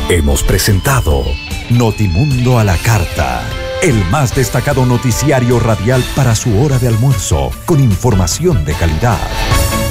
Hemos presentado Notimundo a la Carta, el más destacado noticiario radial para su hora de almuerzo, con información de calidad.